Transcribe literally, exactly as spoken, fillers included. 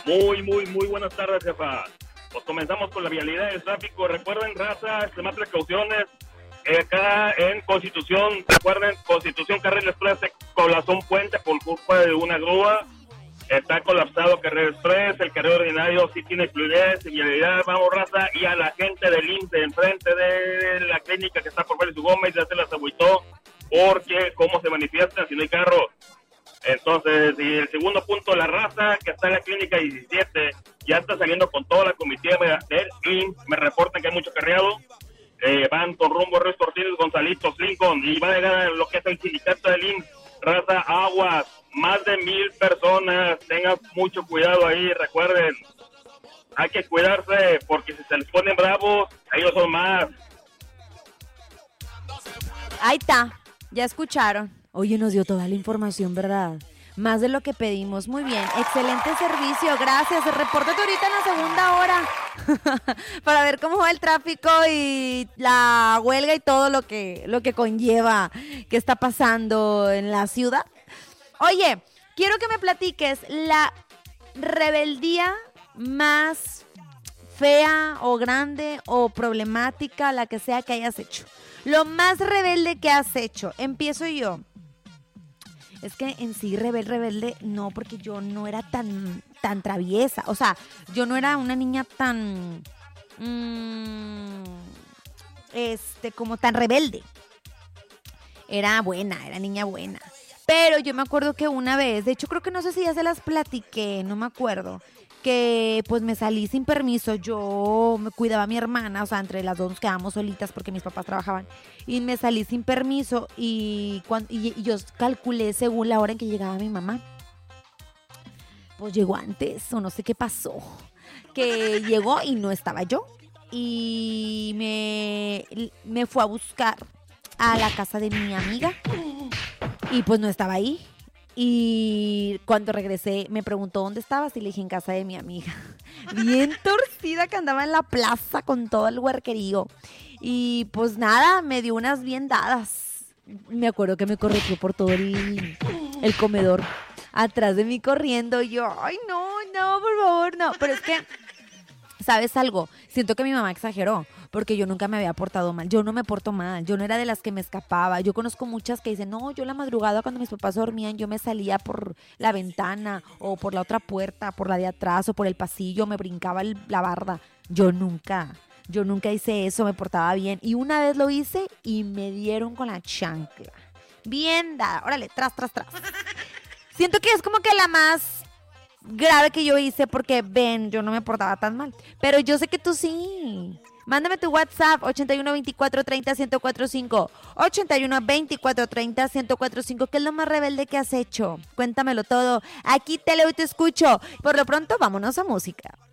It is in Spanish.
Muy, muy, muy buenas tardes, jefa. Pues comenzamos con la vialidad del tráfico. Recuerden, raza, extremar precauciones. Eh, acá en Constitución, recuerden, Constitución Carril Express se colapsó un puente por culpa de una grúa. Está colapsado Carril Express, el carril ordinario sí tiene fluidez y vialidad. Vamos, raza, y a la gente del I M S S de enfrente de la clínica que está por Félix Gómez ya se las agüitó porque cómo se manifiestan si no hay carro. Entonces, y el segundo punto, la raza que está en la clínica diecisiete ya está saliendo con toda la comitiva del I M S S. Me reportan que hay mucho carreado. Eh, van con rumbo Ruiz Cortines, Gonzalitos, Lincoln, y va a llegar a lo que es el sindicato del I M S S. Raza, aguas, más de mil personas, tengan mucho cuidado ahí, recuerden, hay que cuidarse, porque si se les ponen bravos, ellos son más. Ahí está, ya escucharon. Oye, nos dio toda la información, ¿verdad? Más de lo que pedimos. Muy bien, excelente servicio, gracias. Repórtate ahorita en la segunda hora para ver cómo va el tráfico y la huelga y todo lo que, lo que conlleva, que está pasando en la ciudad. Oye, quiero que me platiques la rebeldía más fea o grande o problemática, la que sea que hayas hecho. Lo más rebelde que has hecho. Empiezo yo. Es que en sí rebelde, rebelde, no, porque yo no era tan, tan traviesa. O sea, yo no era una niña tan, mmm, este, como tan rebelde. Era buena, era niña buena. Pero yo me acuerdo que una vez, de hecho creo que no sé si ya se las platiqué, no me acuerdo, que pues me salí sin permiso, yo me cuidaba a mi hermana, o sea, entre las dos nos quedamos solitas porque mis papás trabajaban, y me salí sin permiso y, cuando, y, y yo calculé según la hora en que llegaba mi mamá. Pues llegó antes, o no sé qué pasó, que llegó y no estaba yo, y me, me fue a buscar a la casa de mi amiga, y pues no estaba ahí. Y cuando regresé me preguntó dónde estabas y le dije en casa de mi amiga. Bien torcida que andaba en la plaza con todo el huerquerío. Y pues nada, me dio unas bien dadas. Me acuerdo que me correteó por todo el, el comedor atrás de mí corriendo. Y yo, ay no, no, por favor, no. Pero es que, ¿sabes algo? Siento que mi mamá exageró, porque yo nunca me había portado mal. Yo no me porto mal, yo no era de las que me escapaba. Yo conozco muchas que dicen, no, yo la madrugada cuando mis papás dormían, yo me salía por la ventana o por la otra puerta, por la de atrás o por el pasillo, me brincaba el, la barda. Yo nunca, yo nunca hice eso, me portaba bien. Y una vez lo hice y me dieron con la chancla. Bien dada, órale, tras, tras, tras. Siento que es como que la más grave que yo hice porque, ven, yo no me portaba tan mal. Pero yo sé que tú sí. Mándame tu WhatsApp, ochenta y uno veinticuatro treinta ciento cuarenta y cinco. ochenta y uno veinticuatro treinta ciento cuarenta y cinco. ¿Qué es lo más rebelde que has hecho? Cuéntamelo todo. Aquí te leo y te escucho. Por lo pronto, vámonos a música.